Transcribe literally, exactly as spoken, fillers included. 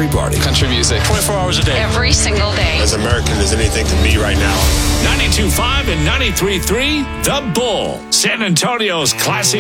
country party. Country music. twenty-four hours a day. Every single day. As American as anything can be right now. ninety-two point five and ninety-three point three, The Bull. San Antonio's classic